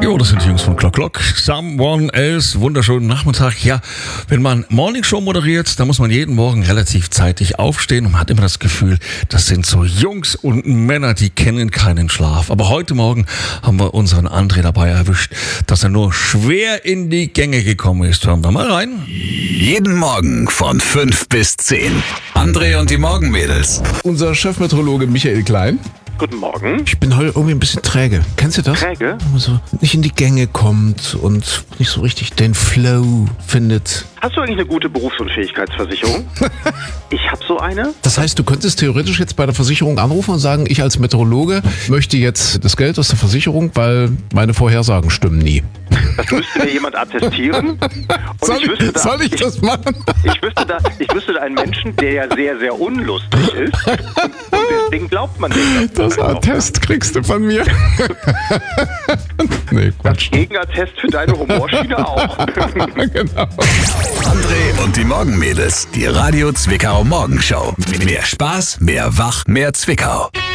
Jo, das sind die Jungs von Clock Clock. Someone Else. Wunderschönen Nachmittag. Ja, wenn man Morningshow moderiert, dann muss man jeden Morgen relativ zeitig aufstehen und man hat immer das Gefühl, das sind so Jungs und Männer, die kennen keinen Schlaf. Aber heute Morgen haben wir unseren André dabei erwischt, dass er nur schwer in die Gänge gekommen ist. Hören wir mal rein. Jeden Morgen von 5 bis 10. André und die Morgenmädels. Unser Chefmeteorologe Michael Klein. Guten Morgen. Ich bin heute irgendwie ein bisschen träge. Kennst du das? Träge? Wenn man so nicht in die Gänge kommt und nicht so richtig den Flow findet. Hast du eigentlich eine gute Berufsunfähigkeitsversicherung? Ich habe so eine. Das heißt, du könntest theoretisch jetzt bei der Versicherung anrufen und sagen, ich als Meteorologe möchte jetzt das Geld aus der Versicherung, weil meine Vorhersagen stimmen nie. Das müsste mir jemand attestieren. Und soll ich das machen? Ich wüsste da einen Menschen, der ja sehr, sehr unlustig ist. Und deswegen glaubt man nicht. Das Attest kriegst du von mir. Nee, Quatsch. Gegenattest für deine Humorschiene auch. Genau. André und die Morgenmädels. Die Radio Zwickau Morgenshow. Mehr Spaß, mehr Wach, mehr Zwickau.